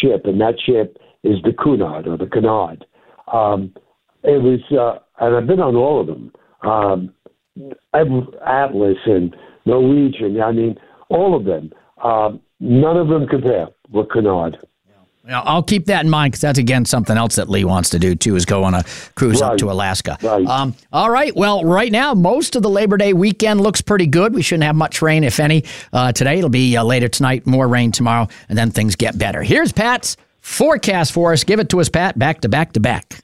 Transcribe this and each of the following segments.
ship, and that ship is the Cunard or the Canard. It was, and I've been on all of them. Atlas and Norwegian, I mean, all of them. None of them compare with Cunard. Now, I'll keep that in mind because that's, again, something else that Lee wants to do, too, is go on a cruise up to Alaska. Right. All right. Well, right now, most of the Labor Day weekend looks pretty good. We shouldn't have much rain, if any, today. It'll be later tonight, more rain tomorrow, and then things get better. Here's Pat's forecast for us. Give it to us, Pat, back to back to back.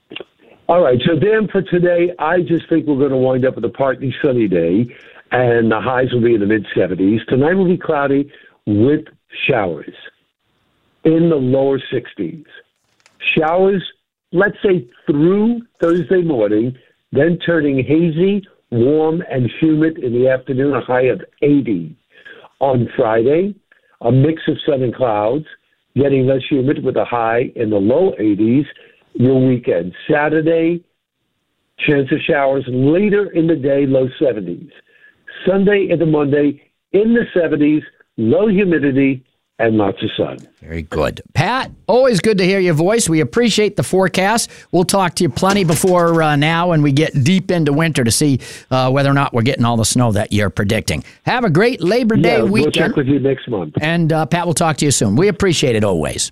All right. So, Dan, for today, I just think we're going to wind up with a partly sunny day, and the highs will be in the mid-70s. Tonight will be cloudy with showers in the lower 60s. Showers, let's say through Thursday morning, then turning hazy, warm, and humid in the afternoon, a high of 80. On Friday, a mix of sun and clouds, getting less humid with a high in the low 80s. Your weekend. Saturday, chance of showers later in the day, low 70s. Sunday into Monday, in the 70s, low humidity, and lots of sun. Very good. Pat, always good to hear your voice. We appreciate the forecast. We'll talk to you plenty before now when we get deep into winter to see whether or not we're getting all the snow that you're predicting. Have a great Labor Day weekend. We'll check with you next month. And Pat, we'll talk to you soon. We appreciate it always.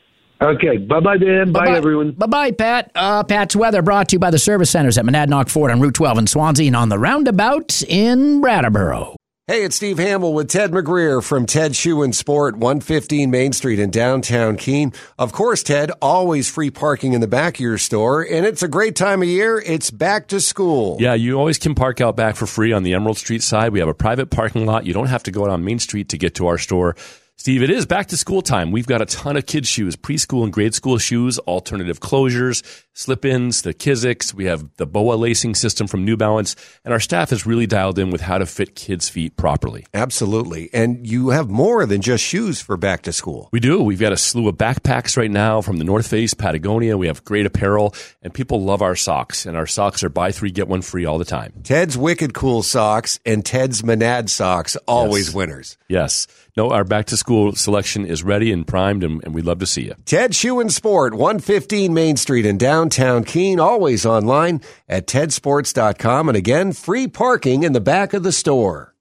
Okay. Bye-bye, Dan. Bye, everyone. Bye-bye, Pat. Pat's weather brought to you by the service centers at Monadnock Ford on Route 12 in Swansea and on the roundabout in Brattleboro. Hey, it's Steve Hamill with Ted McGreer from Ted Shoe and Sport, 115 Main Street in downtown Keene. Of course, Ted, always free parking in the back of your store, and it's a great time of year. It's back to school. Yeah, you always can park out back for free on the Emerald Street side. We have a private parking lot. You don't have to go out on Main Street to get to our store. Steve, it is back to school time. We've got a ton of kids' shoes, preschool and grade school shoes, alternative closures, slip-ins, the Kizik's. We have the BOA lacing system from New Balance, and our staff is really dialed in with how to fit kids' feet properly. Absolutely. And you have more than just shoes for back to school. We do. We've got a slew of backpacks right now from the North Face, Patagonia. We have great apparel, and people love our socks, and our socks are buy three, get one free all the time. Ted's Wicked Cool socks and Ted's Monad socks, always winners. Yes. No, our back-to-school selection is ready and primed, and we'd love to see you. Ted Shoe and Sport, 115 Main Street in downtown Keene, always online at tedsports.com. And again, free parking in the back of the store.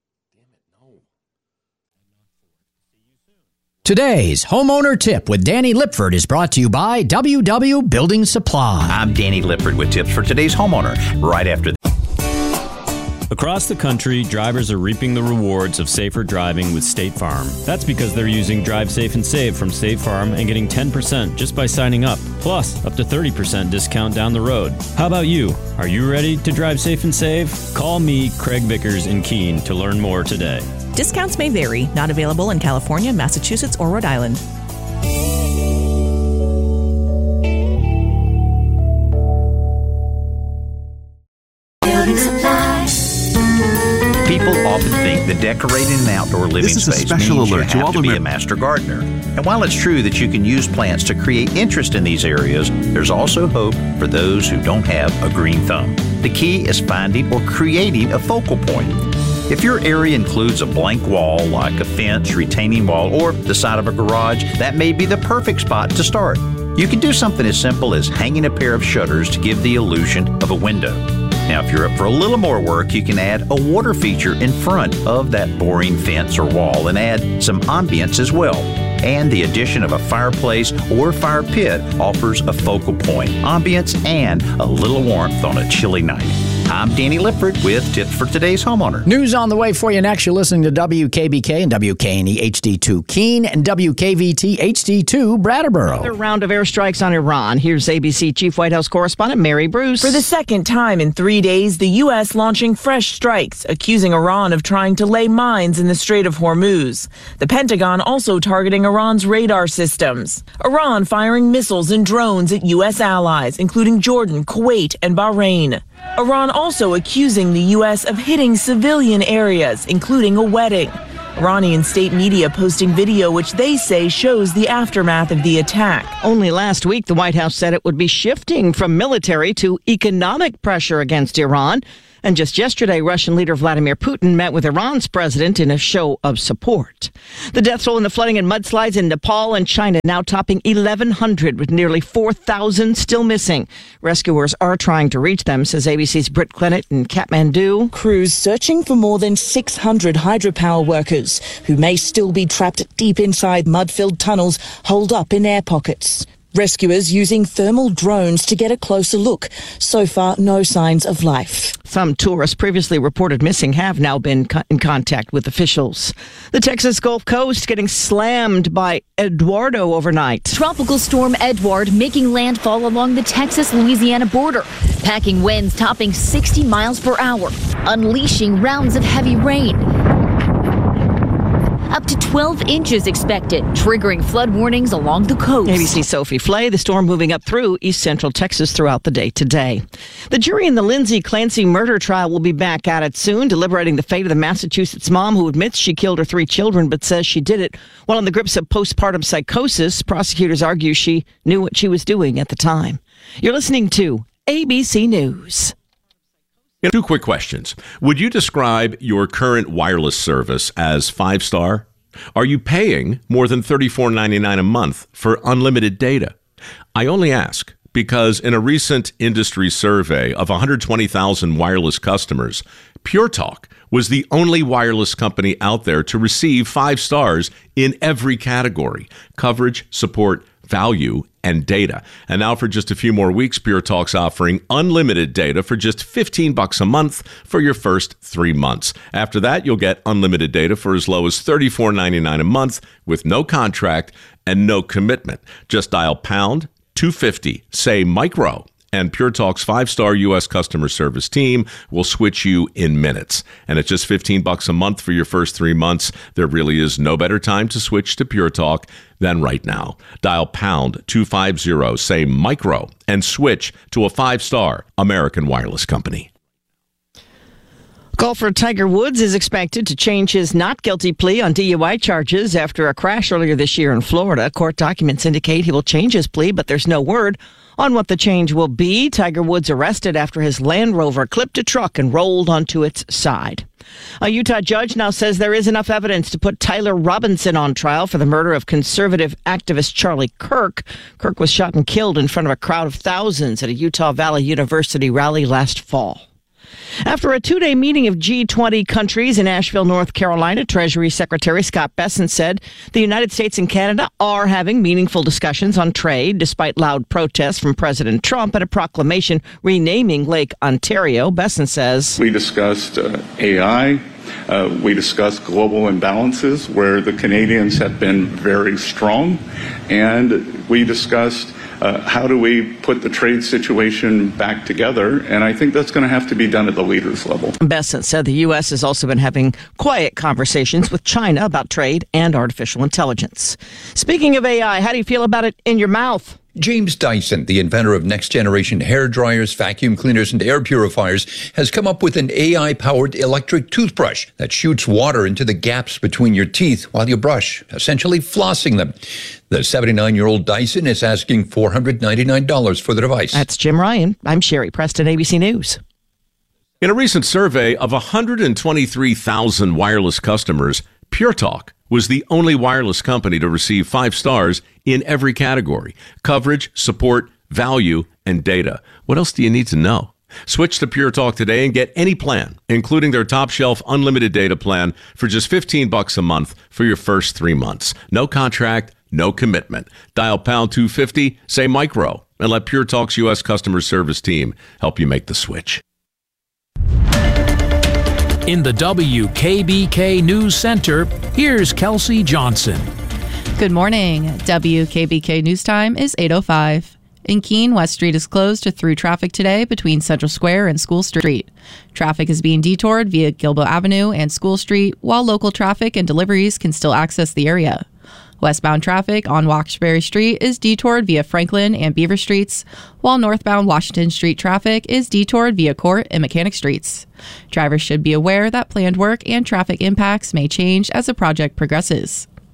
Today's Homeowner Tip with Danny Lipford is brought to you by WW Building Supply. I'm Danny Lipford with tips for today's homeowner right after Across the country, drivers are reaping the rewards of safer driving with State Farm. That's because they're using Drive Safe and Save from State Farm and getting 10% just by signing up, plus up to 30% discount down the road. How about you? Are you ready to drive safe and save? Call me, Craig Vickers in Keene, to learn more today. Discounts may vary. Not available in California, Massachusetts, or Rhode Island. People often think that decorating an outdoor living space means you have to be a master gardener. And while it's true that you can use plants to create interest in these areas, there's also hope for those who don't have a green thumb. The key is finding or creating a focal point. If your area includes a blank wall like a fence, retaining wall, or the side of a garage, that may be the perfect spot to start. You can do something as simple as hanging a pair of shutters to give the illusion of a window. Now, if you're up for a little more work, you can add a water feature in front of that boring fence or wall and add some ambience as well. And the addition of a fireplace or fire pit offers a focal point, ambience, and a little warmth on a chilly night. I'm Danny Lipford with tips for today's homeowner. News on the way for you next. You're listening to WKBK and WKNE HD2 Keene and WKVT HD2 Brattleboro. Another round of airstrikes on Iran. Here's ABC Chief White House correspondent Mary Bruce. For the second time in 3 days, the U.S. launching fresh strikes, accusing Iran of trying to lay mines in the Strait of Hormuz. The Pentagon also targeting Iran's radar systems. Iran firing missiles and drones at U.S. allies, including Jordan, Kuwait, and Bahrain. Iran also accusing the U.S. of hitting civilian areas, including a wedding. Iranian state media posting video which they say shows the aftermath of the attack. Only last week, the White House said it would be shifting from military to economic pressure against Iran. And just yesterday, Russian leader Vladimir Putin met with Iran's president in a show of support. The death toll in the flooding and mudslides in Nepal and China now topping 1,100, with nearly 4,000 still missing. Rescuers are trying to reach them, says ABC's Britt Clennett in Kathmandu. Crews searching for more than 600 hydropower workers who may still be trapped deep inside mud-filled tunnels holed up in air pockets. Rescuers using thermal drones to get a closer look. So far, no signs of life. Some tourists previously reported missing have now been in contact with officials. The Texas Gulf Coast getting slammed by Eduardo overnight. Tropical storm Edward making landfall along the Texas-Louisiana border, packing winds topping 60 miles per hour, unleashing rounds of heavy rain. Up to 12 inches expected, triggering flood warnings along the coast. ABC Sophie Flay, the storm moving up through east central Texas throughout the day today. The jury in the Lindsay Clancy murder trial will be back at it soon, deliberating the fate of the Massachusetts mom who admits she killed her 3 children but says she did it while in the grips of postpartum psychosis. Prosecutors argue she knew what she was doing at the time. You're listening to ABC News. 2 quick questions. Would you describe your current wireless service as 5-star? Are you paying more than $34.99 a month for unlimited data? I only ask because in a recent industry survey of 120,000 wireless customers, Pure Talk was the only wireless company out there to receive 5 stars in every category: coverage, support, value, and data. And now for just a few more weeks, Pure Talk's offering unlimited data for just $15 a month for your first 3 months. After that, you'll get unlimited data for as low as $34.99 a month with no contract and no commitment. Just dial pound 250, say micro, and Pure Talk's 5-star U.S. customer service team will switch you in minutes. And at just $15 a month for your first 3 months, there really is no better time to switch to Pure Talk than right now. Dial pound 250, say micro, and switch to a 5-star American wireless company. Golfer Tiger Woods is expected to change his not guilty plea on DUI charges after a crash earlier this year in Florida. Court documents indicate he will change his plea, but there's no word on what the change will be. Tiger Woods arrested after his Land Rover clipped a truck and rolled onto its side. A Utah judge now says there is enough evidence to put Tyler Robinson on trial for the murder of conservative activist Charlie Kirk. Kirk was shot and killed in front of a crowd of thousands at a Utah Valley University rally last fall. After a 2-day meeting of G20 countries in Asheville, North Carolina, Treasury Secretary Scott Bessent said the United States and Canada are having meaningful discussions on trade, despite loud protests from President Trump and a proclamation renaming Lake Ontario. Bessent says, we discussed AI. We discussed global imbalances where the Canadians have been very strong. And we discussed how do we put the trade situation back together? And I think that's going to have to be done at the leaders level. Bessent said the U.S. has also been having quiet conversations with China about trade and artificial intelligence. Speaking of AI, how do you feel about it in your mouth? James Dyson, the inventor of next-generation hair dryers, vacuum cleaners, and air purifiers, has come up with an AI-powered electric toothbrush that shoots water into the gaps between your teeth while you brush, essentially flossing them. The 79-year-old Dyson is asking $499 for the device. That's Jim Ryan. I'm Sherry Preston, ABC News. In a recent survey of 123,000 wireless customers, Pure Talk was the only wireless company to receive 5 stars in every category: coverage, support, value, and data. What else do you need to know? Switch to Pure Talk today and get any plan, including their top shelf unlimited data plan, for just $15 a month for your first 3 months. No contract, no commitment. Dial pound 250, say micro, and let Pure Talk's U.S. customer service team help you make the switch. In the WKBK News Center, here's Kelsey Johnson. Good morning. WKBK News Time is 8:05. In Keene, West Street is closed to through traffic today between Central Square and School Street. Traffic is being detoured via Gilboa Avenue and School Street, while local traffic and deliveries can still access the area. Westbound traffic on Wilkes-Barre Street is detoured via Franklin and Beaver Streets, while northbound Washington Street traffic is detoured via Court and Mechanic Streets. Drivers should be aware that planned work and traffic impacts may change as the project progresses.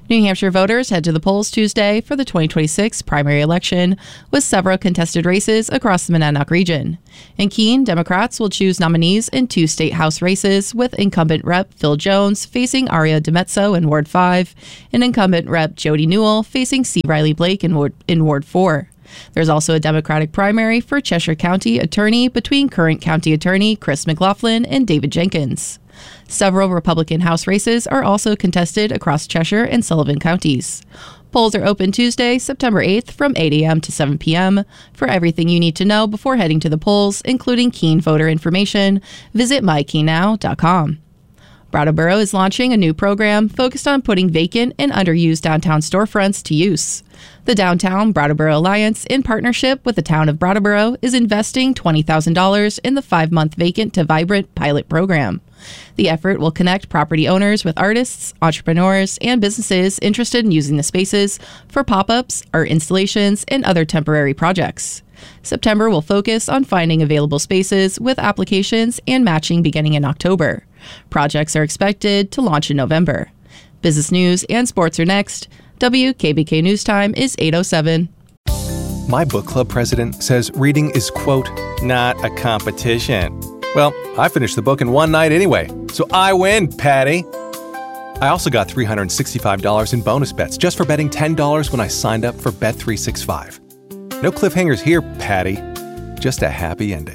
New Hampshire voters head to the polls Tuesday for the 2026 primary election, with several contested races across the Monadnock region. In Keene, Democrats will choose nominees in 2 state house races, with incumbent Rep. Phil Jones facing Aria DeMezzo in Ward 5, and incumbent Rep. Jody Newell facing C. Riley Blake in Ward 4. There's also a Democratic primary for Cheshire County Attorney between current County Attorney Chris McLaughlin and David Jenkins. Several Republican House races are also contested across Cheshire and Sullivan counties. Polls are open Tuesday, September 8th from 8 a.m. to 7 p.m. For everything you need to know before heading to the polls, including Keene voter information, visit mykeennow.com. Brattleboro is launching a new program focused on putting vacant and underused downtown storefronts to use. The Downtown Brattleboro Alliance, in partnership with the town of Brattleboro, is investing $20,000 in the 5-month Vacant to Vibrant pilot program. The effort will connect property owners with artists, entrepreneurs, and businesses interested in using the spaces for pop-ups, art installations, and other temporary projects. September will focus on finding available spaces with applications and matching beginning in October. Projects are expected to launch in November. Business news and sports are next. WKBK News Time is 8:07. My book club president says reading is, quote, not a competition. Well, I finished the book in one night anyway, so I win, Patty. I also got $365 in bonus bets just for betting $10 when I signed up for Bet365. No cliffhangers here, Patty. Just a happy ending.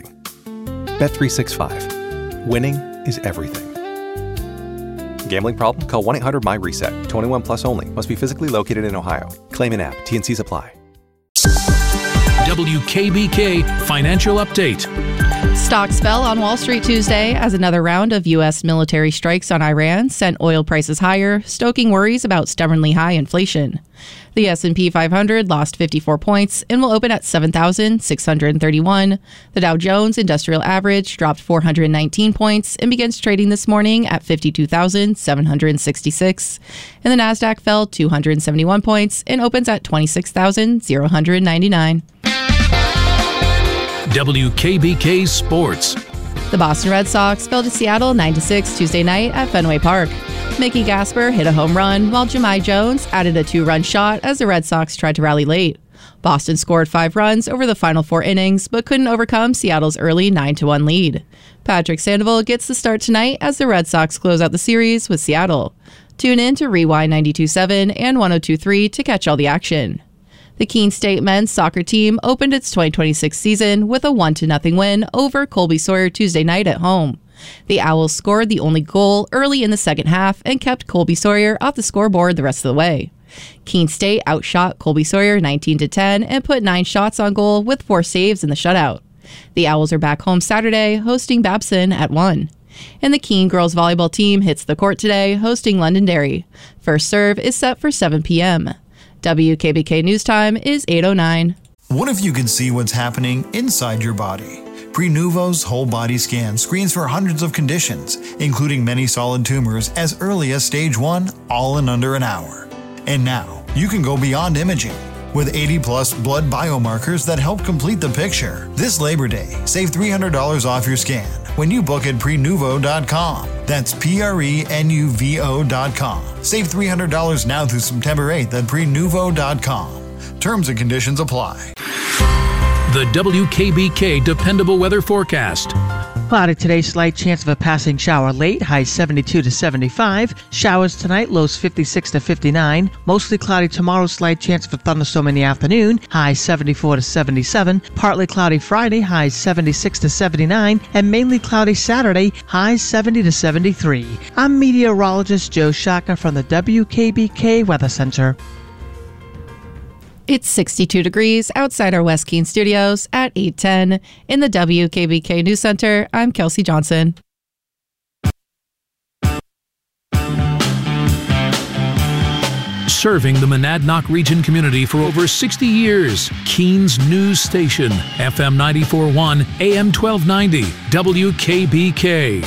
Bet365. Winning is everything. Gambling problem? Call 1-800-MY-RESET. 21 plus only. Must be physically located in Ohio. Claim in app. T&Cs apply. WKBK Financial Update. Stocks fell on Wall Street Tuesday as another round of U.S. military strikes on Iran sent oil prices higher, stoking worries about stubbornly high inflation. The S&P 500 lost 54 points and will open at 7,631. The Dow Jones Industrial Average dropped 419 points and begins trading this morning at 52,766. And the Nasdaq fell 271 points and opens at 26,099. WKBK Sports. The Boston Red Sox fell to Seattle 9-6 Tuesday night at Fenway Park. Mickey Gasper hit a home run, while Jahmai Jones added a 2-run shot as the Red Sox tried to rally late. Boston scored 5 runs over the final 4 innings, but couldn't overcome Seattle's early 9-1 lead. Patrick Sandoval gets the start tonight as the Red Sox close out the series with Seattle. Tune in to Rewind 92.7 and 102.3 to catch all the action. The Keene State men's soccer team opened its 2026 season with a 1-0 win over Colby Sawyer Tuesday night at home. The Owls scored the only goal early in the second half and kept Colby Sawyer off the scoreboard the rest of the way. Keene State outshot Colby Sawyer 19-10 and put 9 shots on goal with 4 saves in the shutout. The Owls are back home Saturday, hosting Babson at 1. And the Keene girls volleyball team hits the court today, hosting Londonderry. First serve is set for 7 p.m. WKBK News Time is 8:09. What if you could see what's happening inside your body? Prenuvo's whole body scan screens for hundreds of conditions, including many solid tumors as early as stage 1, all in under an hour. And now, you can go beyond imaging. With 80-plus blood biomarkers that help complete the picture. This Labor Day, save $300 off your scan when you book at Prenuvo.com. That's Prenuvo.com. Save $300 now through September 8th at Prenuvo.com. Terms and conditions apply. The WKBK Dependable Weather Forecast. Cloudy today, slight chance of a passing shower late, highs 72 to 75. Showers tonight, lows 56 to 59. Mostly cloudy tomorrow, slight chance of a thunderstorm in the afternoon, highs 74 to 77. Partly cloudy Friday, highs 76 to 79. And mainly cloudy Saturday, highs 70 to 73. I'm meteorologist Joe Shaka from the WKBK Weather Center. It's 62 degrees outside our West Keene studios at 8:10. In the WKBK News Center, I'm Kelsey Johnson. Serving the Monadnock region community for over 60 years. Keene's news station, FM 94.1, AM 1290, WKBK.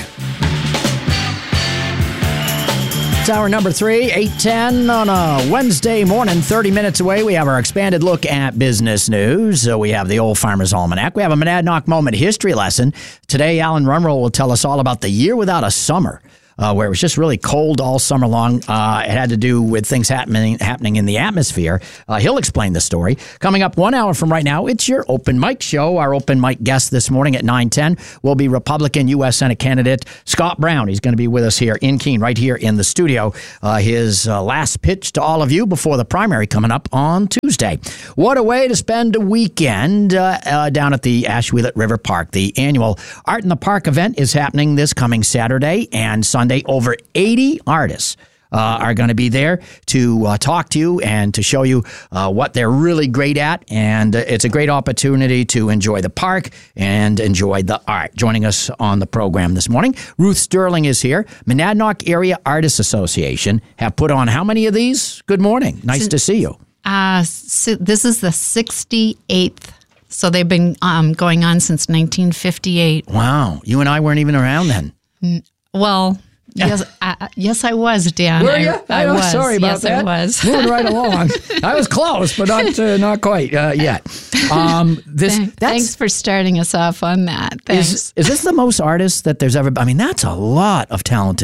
It's hour number 3, 8:10 on a Wednesday morning, 30 minutes away. We have our expanded look at business news. We have the Old Farmer's Almanac. We have a Monadnock Moment history lesson. Today, Alan Runroll will tell us all about the year without a summer. where it was just really cold all summer long. It had to do with things happening in the atmosphere. He'll explain the story. Coming up 1 hour from right now, it's your Open Mic show. Our Open Mic guest this morning at 9:10 will be Republican U.S. Senate candidate Scott Brown. He's going to be with us here in Keene, right here in the studio. His last pitch to all of you before the primary coming up on Tuesday. What a way to spend a weekend down at the Ashwellet River Park. The annual Art in the Park event is happening this coming Saturday and Sunday. Over 80 artists are going to be there to talk to you and to show you what they're really great at. And it's a great opportunity to enjoy the park and enjoy the art. Joining us on the program this morning, Ruth Sterling is here. Monadnock Area Artists Association have put on how many of these? Good morning. Nice to see you. So this is the 68th. So they've been going on since 1958. Wow. You and I weren't even around then. Well, yes, I was, Dan. Were you? I was. Sorry about yes, that. I was. Moving right along. I was close, but not quite yet. Thanks for starting us off on that. Thanks. Is this the most artists that there's ever been? I mean, that's a lot of talented